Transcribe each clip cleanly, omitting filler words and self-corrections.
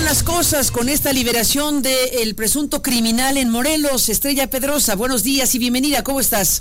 las cosas con esta liberación del presunto criminal en Morelos? Estrella Pedrosa, buenos días y bienvenida, ¿cómo estás?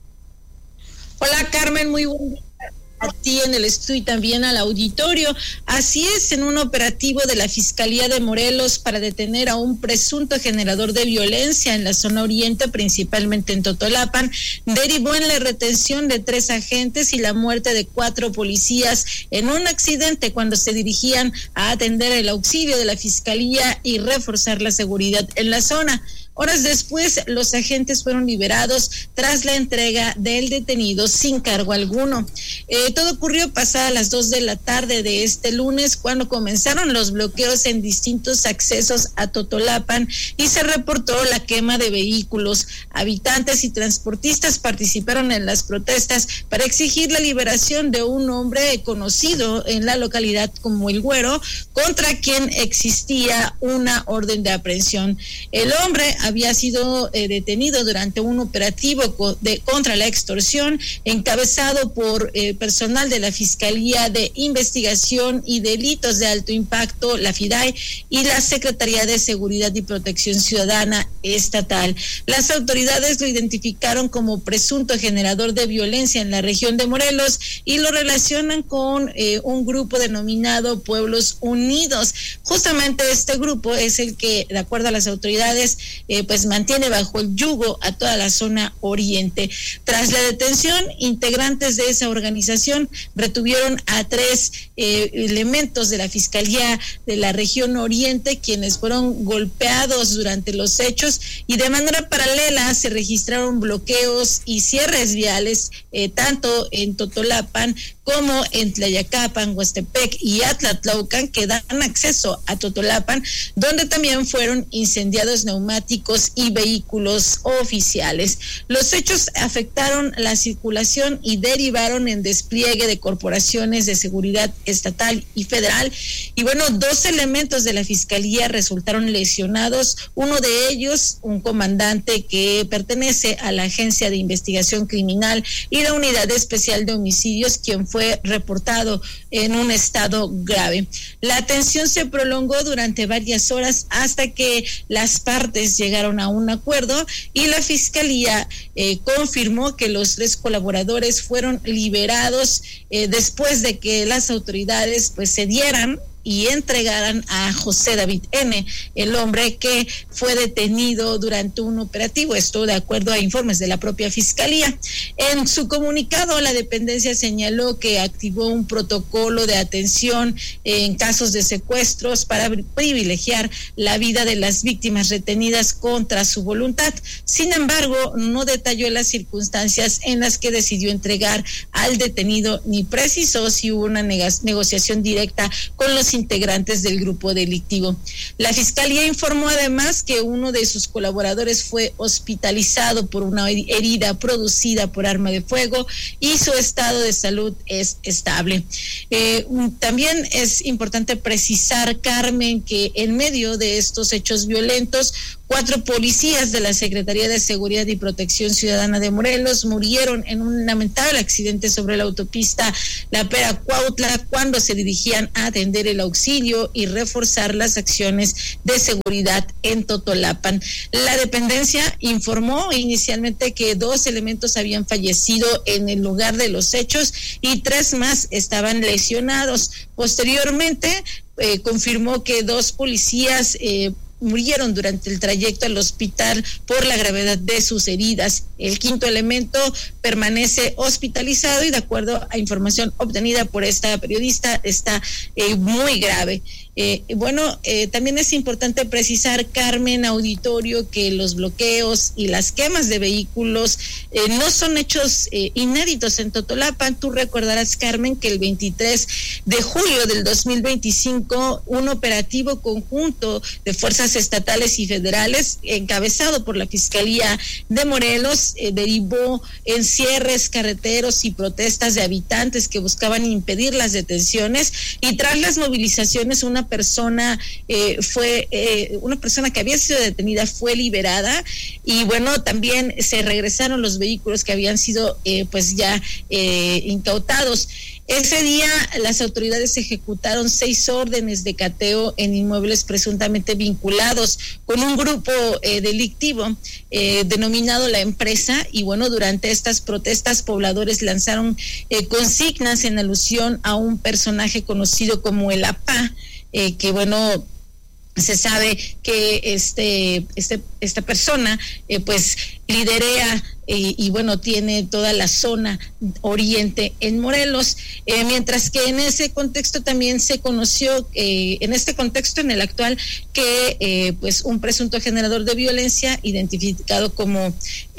Hola Carmen, muy buen día a ti en el estudio y también al auditorio. Así es, en un operativo de la Fiscalía de Morelos para detener a un presunto generador de violencia en la zona oriente, principalmente en Totolapan, derivó en la retención de 3 agentes y la muerte de 4 policías en un accidente cuando se dirigían a atender el auxilio de la Fiscalía y reforzar la seguridad en la zona. Horas después, los agentes fueron liberados tras la entrega del detenido sin cargo alguno. Todo ocurrió pasadas las 2 de la tarde de este lunes, cuando comenzaron los bloqueos en distintos accesos a Totolapan y se reportó la quema de vehículos. Habitantes y transportistas participaron en las protestas para exigir la liberación de un hombre conocido en la localidad como El Güero, contra quien existía una orden de aprehensión. El hombre había sido detenido durante un operativo contra la extorsión encabezado por personal de la Fiscalía de Investigación y Delitos de Alto Impacto, la FIDAI, y la Secretaría de Seguridad y Protección Ciudadana Estatal. Las autoridades lo identificaron como presunto generador de violencia en la región de Morelos y lo relacionan con un grupo denominado Pueblos Unidos. Justamente este grupo es el que, de acuerdo a las autoridades, pues mantiene bajo el yugo a toda la zona oriente. Tras la detención, integrantes de esa organización retuvieron a 3 elementos de la Fiscalía de la región oriente, quienes fueron golpeados durante los hechos, y de manera paralela se registraron bloqueos y cierres viales tanto en Totolapan como en Tlayacapan, Huastepec y Atlatlaucan, que dan acceso a Totolapan, donde también fueron incendiados neumáticos y vehículos oficiales. Los hechos afectaron la circulación y derivaron en despliegue de corporaciones de seguridad estatal y federal. Y bueno, 2 elementos de la Fiscalía resultaron lesionados, uno de ellos un comandante que pertenece a la Agencia de Investigación Criminal y la Unidad Especial de Homicidios, quien fue reportado en un estado grave. La tensión se prolongó durante varias horas hasta que las partes llegaron a un acuerdo y la Fiscalía confirmó que los 3 colaboradores fueron liberados después de que las autoridades pues cedieran y entregaran a José David N., el hombre que fue detenido durante un operativo, esto de acuerdo a informes de la propia Fiscalía. En su comunicado, la dependencia señaló que activó un protocolo de atención en casos de secuestros para privilegiar la vida de las víctimas retenidas contra su voluntad. Sin embargo, no detalló las circunstancias en las que decidió entregar al detenido, ni precisó si hubo una negociación directa con los integrantes del grupo delictivo. La Fiscalía informó además que uno de sus colaboradores fue hospitalizado por una herida producida por arma de fuego y su estado de salud es estable. También es importante precisar, Carmen, que en medio de estos hechos violentos, 4 policías de la Secretaría de Seguridad y Protección Ciudadana de Morelos murieron en un lamentable accidente sobre la autopista La Pera-Cuautla cuando se dirigían a atender el auxilio y reforzar las acciones de seguridad en Totolapan. La dependencia informó inicialmente que 2 elementos habían fallecido en el lugar de los hechos y 3 más estaban lesionados. Posteriormente, confirmó que 2 policías murieron durante el trayecto al hospital por la gravedad de sus heridas. El 5º elemento permanece hospitalizado y, de acuerdo a información obtenida por esta periodista, está muy grave. También es importante precisar, Carmen, auditorio, que los bloqueos y las quemas de vehículos no son hechos inéditos en Totolapan. Tú recordarás, Carmen, que el 23 de julio del 2025, un operativo conjunto de fuerzas estatales y federales, encabezado por la Fiscalía de Morelos, derivó en cierres carreteros y protestas de habitantes que buscaban impedir las detenciones, y tras las movilizaciones una persona que había sido detenida fue liberada, y bueno, también se regresaron los vehículos que habían sido incautados. Ese día las autoridades ejecutaron 6 órdenes de cateo en inmuebles presuntamente vinculados con un grupo delictivo denominado La Empresa, y bueno, durante estas protestas pobladores lanzaron consignas en alusión a un personaje conocido como el APA, que bueno, se sabe que esta persona pues liderea y bueno, tiene toda la zona oriente en Morelos, mientras que en ese contexto también se conoció, en este contexto, en el actual, que pues un presunto generador de violencia identificado como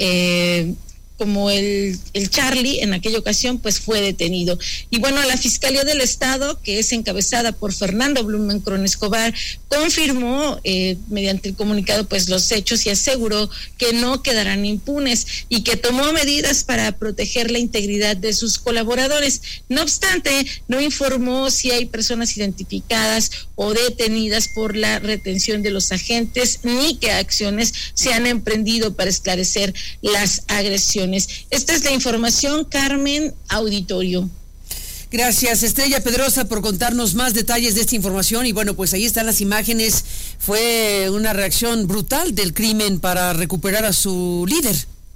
el Charlie, en aquella ocasión, pues fue detenido. Y bueno, la Fiscalía del Estado, que es encabezada por Fernando Blumenkron Escobar, confirmó mediante el comunicado pues los hechos y aseguró que no quedarán impunes y que tomó medidas para proteger la integridad de sus colaboradores. No obstante, no informó si hay personas identificadas o detenidas por la retención de los agentes, ni qué acciones se han emprendido para esclarecer las agresiones. Esta es la información, Carmen, auditorio. Gracias, Estrella Pedrosa, por contarnos más detalles de esta información. Y bueno, pues ahí están las imágenes. Fue una reacción brutal del crimen para recuperar a su líder.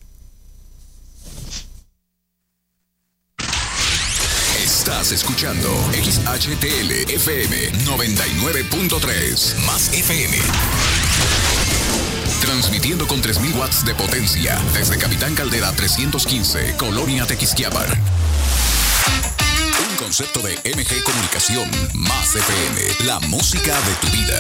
Estás escuchando XHTL FM 99.3 más FM. Transmitiendo con 3.000 watts de potencia desde Capitán Caldera 315, Colonia Tequisquiapan. Un concepto de MG Comunicación más FM, la música de tu vida.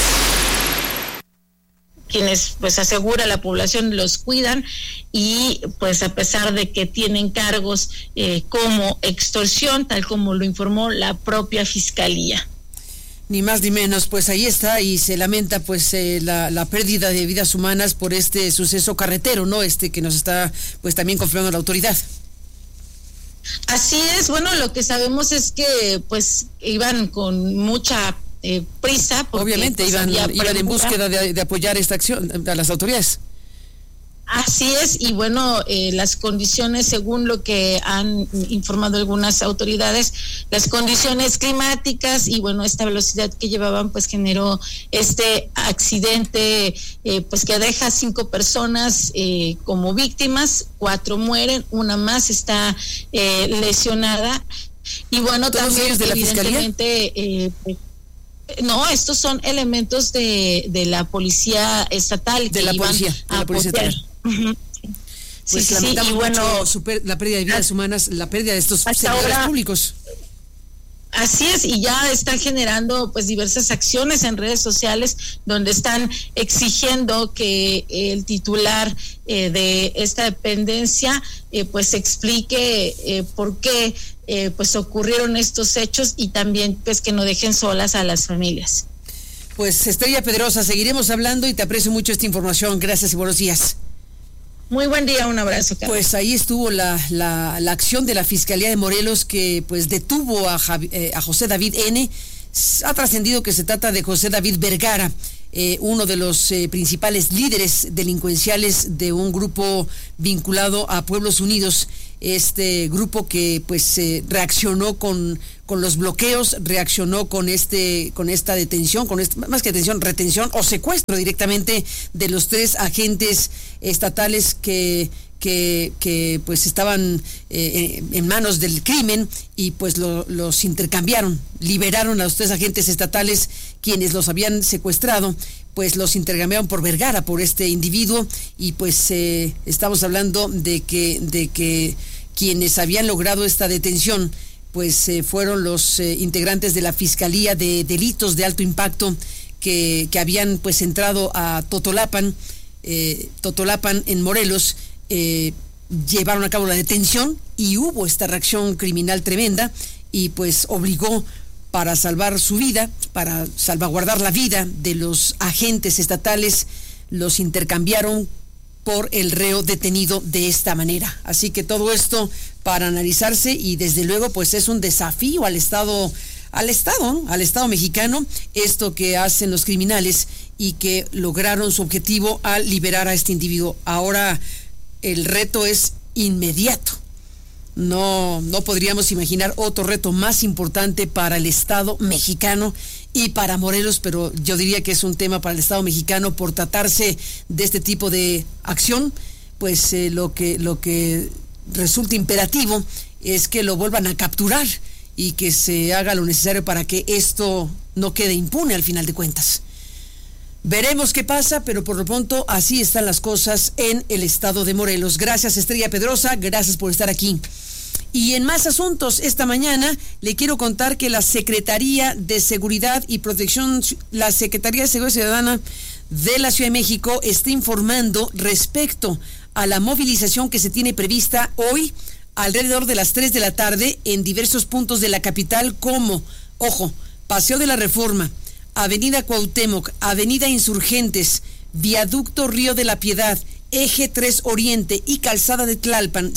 Quienes pues asegura la población los cuidan, y pues a pesar de que tienen cargos como extorsión, tal como lo informó la propia Fiscalía. Ni más ni menos, pues ahí está, y se lamenta pues la pérdida de vidas humanas por este suceso carretero, ¿no? Que nos está pues también confirmando la autoridad. Así es, bueno, lo que sabemos es que pues iban con mucha prisa. Porque, obviamente pues, iban en búsqueda de apoyar esta acción a las autoridades. Así es, y bueno, las condiciones, según lo que han informado algunas autoridades, las condiciones climáticas y bueno, esta velocidad que llevaban pues generó este accidente pues que deja 5 personas como víctimas, 4 mueren, una más está lesionada, y bueno, también de la evidentemente no, estos son elementos de la policía estatal. De la policía estatal. Uh-huh. Pues sí, lamentamos y bueno, la pérdida de vidas humanas, la pérdida de estos servidores públicos. Así es, y ya están generando pues diversas acciones en redes sociales donde están exigiendo que el titular de esta dependencia pues explique por qué pues ocurrieron estos hechos, y también pues que no dejen solas a las familias. Pues Estrella Pedrosa, seguiremos hablando y te aprecio mucho esta información. Gracias y buenos días. Muy buen día, un abrazo, Carlos. Pues ahí estuvo la acción de la Fiscalía de Morelos, que pues detuvo a José David N. Ha trascendido que se trata de José David Vergara, uno de los principales líderes delincuenciales de un grupo vinculado a Pueblos Unidos. Este grupo que pues reaccionó con los bloqueos, reaccionó con esta detención, más que detención, retención o secuestro directamente de los 3 agentes estatales que pues estaban en manos del crimen, y pues los intercambiaron, liberaron a los 3 agentes estatales quienes los habían secuestrado, pues los intercambiaron por Vergara, por este individuo, y pues estamos hablando de que quienes habían logrado esta detención pues fueron los integrantes de la Fiscalía de Delitos de Alto Impacto que habían pues entrado a Totolapan en Morelos, llevaron a cabo la detención y hubo esta reacción criminal tremenda, y pues obligó, para salvar su vida, para salvaguardar la vida de los agentes estatales, los intercambiaron por el reo detenido de esta manera. Así que todo esto para analizarse, y desde luego pues es un desafío al Estado mexicano, esto que hacen los criminales, y que lograron su objetivo al liberar a este individuo. Ahora el reto es inmediato. No podríamos imaginar otro reto más importante para el Estado mexicano y para Morelos, pero yo diría que es un tema para el Estado mexicano por tratarse de este tipo de acción. Pues lo que resulta imperativo es que lo vuelvan a capturar y que se haga lo necesario para que esto no quede impune al final de cuentas. Veremos qué pasa, pero por lo pronto así están las cosas en el estado de Morelos. Gracias, Estrella Pedrosa, gracias por estar aquí. Y en más asuntos, esta mañana le quiero contar que la Secretaría de Seguridad y Protección, la Secretaría de Seguridad Ciudadana de la Ciudad de México está informando respecto a la movilización que se tiene prevista hoy alrededor de las 3 de la tarde en diversos puntos de la capital como, Paseo de la Reforma, Avenida Cuauhtémoc, Avenida Insurgentes, Viaducto Río de la Piedad, Eje 3 Oriente y Calzada de Tlalpan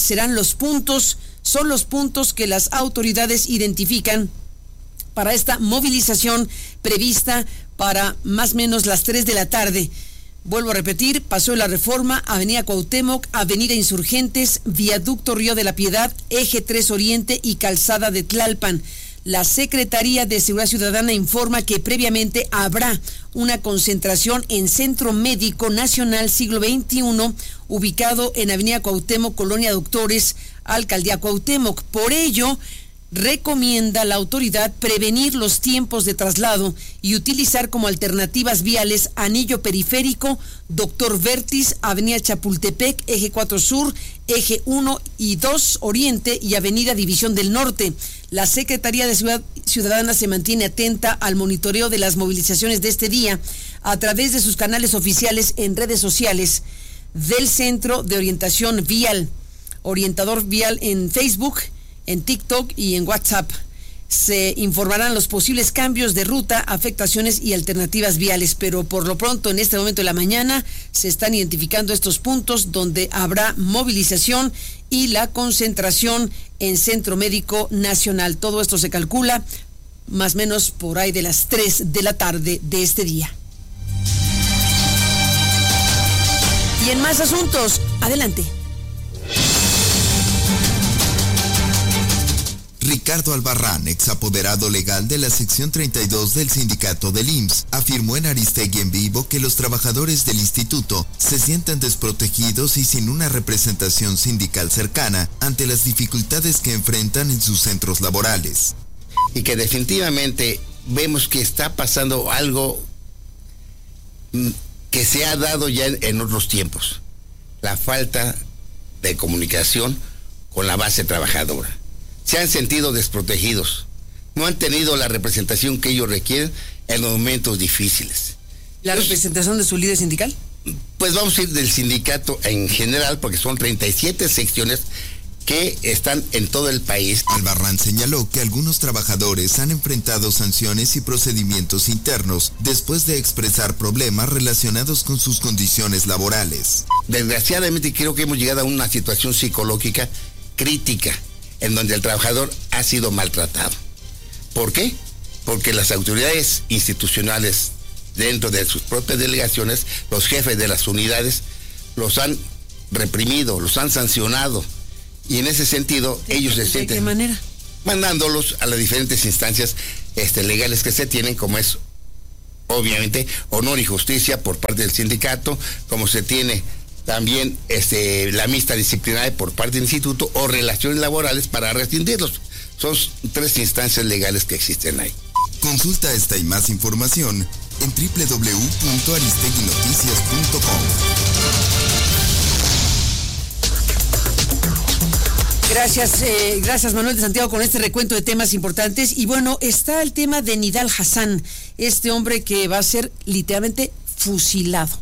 son los puntos que las autoridades identifican para esta movilización prevista para más o menos las 3 de la tarde. Vuelvo a repetir, Paseo de la Reforma, Avenida Cuauhtémoc, Avenida Insurgentes, Viaducto Río de la Piedad, Eje 3 Oriente y Calzada de Tlalpan. La Secretaría de Seguridad Ciudadana informa que previamente habrá una concentración en Centro Médico Nacional Siglo XXI, ubicado en Avenida Cuauhtémoc, Colonia Doctores, Alcaldía Cuauhtémoc. Por ello, recomienda la autoridad prevenir los tiempos de traslado y utilizar como alternativas viales Anillo Periférico, Doctor Vértiz, Avenida Chapultepec, Eje 4 Sur, Eje 1 y 2 Oriente y Avenida División del Norte. La Secretaría de Seguridad Ciudadana se mantiene atenta al monitoreo de las movilizaciones de este día a través de sus canales oficiales en redes sociales del Centro de Orientación Vial, Orientador Vial en Facebook, en TikTok y en WhatsApp. Se informarán los posibles cambios de ruta, afectaciones y alternativas viales, pero por lo pronto en este momento de la mañana se están identificando estos puntos donde habrá movilización y la concentración en Centro Médico Nacional. Todo esto se calcula más o menos por ahí de las 3 de la tarde de este día. Y en más asuntos, adelante. Ricardo Albarrán, exapoderado legal de la sección 32 del sindicato del IMSS, afirmó en Aristegui en Vivo que los trabajadores del instituto se sientan desprotegidos y sin una representación sindical cercana ante las dificultades que enfrentan en sus centros laborales. Y que definitivamente vemos que está pasando algo que se ha dado ya en otros tiempos: la falta de comunicación con la base trabajadora. Se han sentido desprotegidos, no han tenido la representación que ellos requieren en los momentos difíciles. ¿La representación de su líder sindical? Pues vamos a ir del sindicato en general, porque son 37 secciones que están en todo el país. Albarrán señaló que algunos trabajadores han enfrentado sanciones y procedimientos internos después de expresar problemas relacionados con sus condiciones laborales. Desgraciadamente creo que hemos llegado a una situación psicológica crítica, en donde el trabajador ha sido maltratado. ¿Por qué? Porque las autoridades institucionales dentro de sus propias delegaciones, los jefes de las unidades, los han reprimido, los han sancionado, y en ese sentido ellos se sienten... ¿De qué manera? Mandándolos a las diferentes instancias legales que se tienen, como es obviamente honor y justicia por parte del sindicato, como se tiene también la mixta disciplinaria por parte del instituto, o relaciones laborales para rescindirlos. Son 3 instancias legales que existen ahí. Consulta esta y más información en www.aristeguinoticias.com. Gracias Manuel de Santiago con este recuento de temas importantes. Y bueno, está el tema de Nidal Hasan, este hombre que va a ser literalmente fusilado.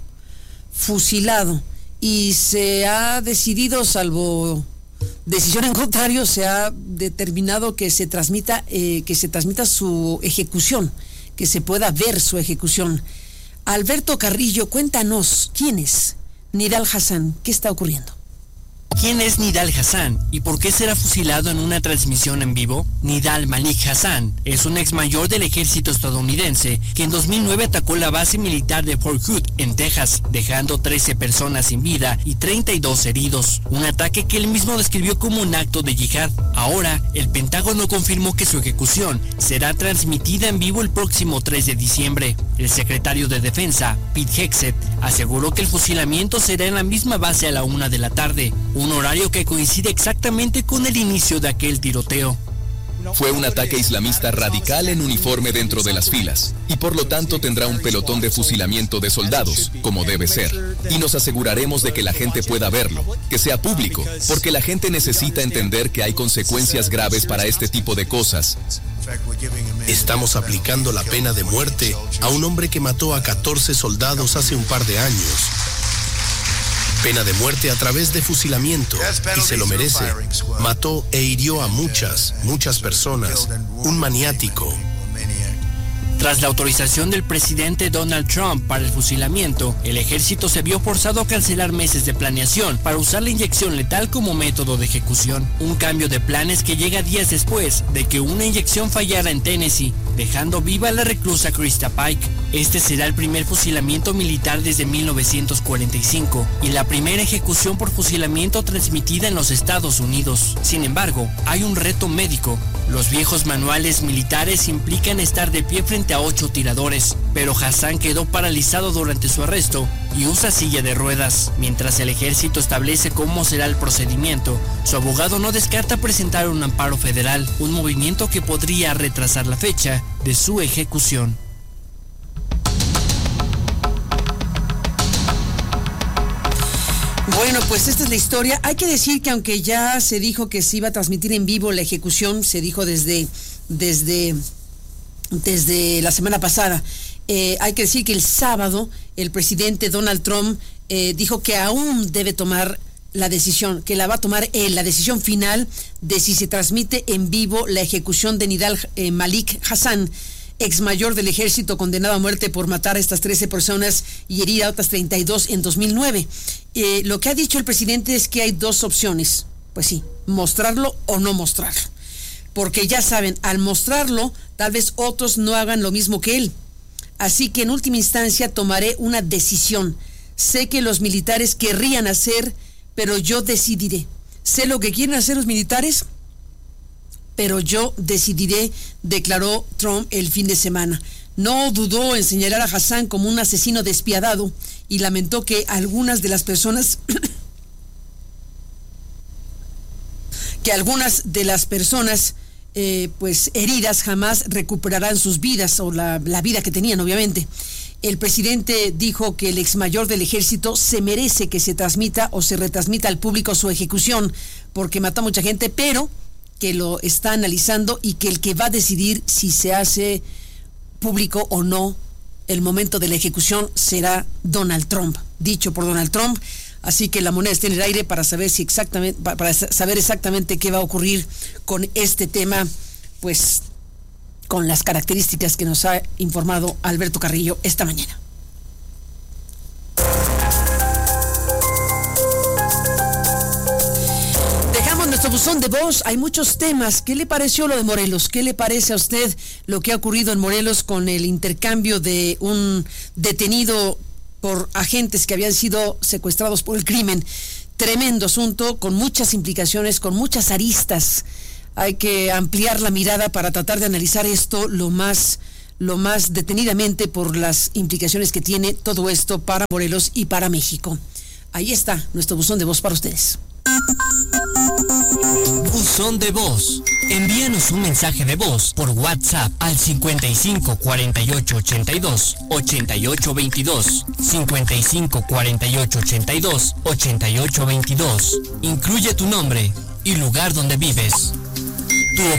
Y se ha decidido, salvo decisión en contrario, se ha determinado que se transmita su ejecución, que se pueda ver su ejecución. Alberto Carrillo, cuéntanos, ¿quién es Nidal Hasan? ¿Qué está ocurriendo? ¿Quién es Nidal Hasan y por qué será fusilado en una transmisión en vivo? Nidal Malik Hasan es un ex mayor del ejército estadounidense que en 2009 atacó la base militar de Fort Hood en Texas, dejando 13 personas sin vida y 32 heridos. Un ataque que él mismo describió como un acto de yihad. Ahora, el Pentágono confirmó que su ejecución será transmitida en vivo el próximo 3 de diciembre. El secretario de Defensa, Pete Hegseth, aseguró que el fusilamiento será en la misma base a la 1 de la tarde, un horario que coincide exactamente con el inicio de aquel tiroteo. Fue un ataque islamista radical en uniforme dentro de las filas, y por lo tanto tendrá un pelotón de fusilamiento de soldados, como debe ser. Y nos aseguraremos de que la gente pueda verlo, que sea público, porque la gente necesita entender que hay consecuencias graves para este tipo de cosas. Estamos aplicando la pena de muerte a un hombre que mató a 14 soldados hace un par de años. Pena de muerte a través de fusilamiento, y se lo merece. Mató e hirió a muchas personas. Un maniático. Tras la autorización del presidente Donald Trump para el fusilamiento, el ejército se vio forzado a cancelar meses de planeación para usar la inyección letal como método de ejecución. Un cambio de planes que llega días después de que una inyección fallara en Tennessee, dejando viva a la reclusa Krista Pike. Este será el primer fusilamiento militar desde 1945 y la primera ejecución por fusilamiento transmitida en los Estados Unidos. Sin embargo, hay un reto médico. Los viejos manuales militares implican estar de pie frente a 8 tiradores, pero Hasan quedó paralizado durante su arresto y usa silla de ruedas. Mientras el ejército establece cómo será el procedimiento, su abogado no descarta presentar un amparo federal, un movimiento que podría retrasar la fecha de su ejecución. Bueno, pues esta es la historia. Hay que decir que aunque ya se dijo que se iba a transmitir en vivo la ejecución, se dijo desde la semana pasada, hay que decir que el sábado el presidente Donald Trump dijo que aún debe tomar la decisión, que la va a tomar la decisión final de si se transmite en vivo la ejecución de Nidal Malik Hasan, ex mayor del ejército condenado a muerte por matar a estas 13 personas y herir a otras 32 en 2009. Lo que ha dicho el presidente es que hay dos opciones. Pues sí, mostrarlo o no mostrarlo. Porque ya saben, al mostrarlo, tal vez otros no hagan lo mismo que él. Así que en última instancia tomaré una decisión. Sé que los militares querrían hacer, pero yo decidiré. Sé lo que quieren hacer los militares, pero yo decidiré, declaró Trump el fin de semana. No dudó en señalar a Hasan como un asesino despiadado y lamentó que algunas de las personas pues heridas jamás recuperarán sus vidas o la vida que tenían, obviamente. El presidente dijo que el ex mayor del ejército se merece que se transmita o se retransmita al público su ejecución porque mató a mucha gente, pero que lo está analizando y que el que va a decidir si se hace público o no el momento de la ejecución será Donald Trump, dicho por Donald Trump. Así que la moneda está en el aire para saber exactamente qué va a ocurrir con este tema, pues con las características que nos ha informado Alberto Carrillo esta mañana. Nuestro buzón de voz, hay muchos temas. ¿Qué le pareció lo de Morelos? ¿Qué le parece a usted lo que ha ocurrido en Morelos con el intercambio de un detenido por agentes que habían sido secuestrados por el crimen? Tremendo asunto, con muchas implicaciones, con muchas aristas. Hay que ampliar la mirada para tratar de analizar esto lo más detenidamente por las implicaciones que tiene todo esto para Morelos y para México. Ahí está nuestro buzón de voz para ustedes. Buzón de voz. Envíanos un mensaje de voz por WhatsApp al 55 48 82 88 22. 55 48 82 88 22. Incluye tu nombre y lugar donde vives.